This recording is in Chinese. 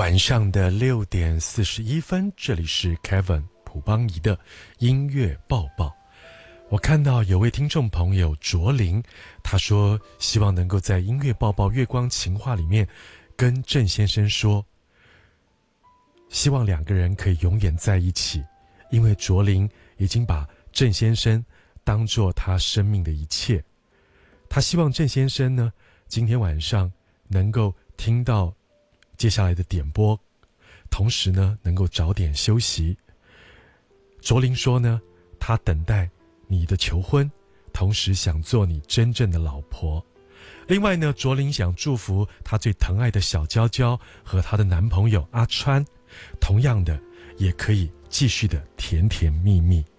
晚上的6:41，这里是 Kevin 朴邦仪的音乐报报。我看到有位听众朋友卓林，他说希望能够在音乐报报月光情话里面跟郑先生说，希望两个人可以永远在一起，因为卓林已经把郑先生当作他生命的一切。他希望郑先生呢，今天晚上能够听到接下来的点播，同时呢能够早点休息。卓林说呢，他等待你的求婚，同时想做你真正的老婆。另外呢，卓林想祝福他最疼爱的小娇娇和她的男朋友阿川，同样的也可以继续的甜甜蜜蜜。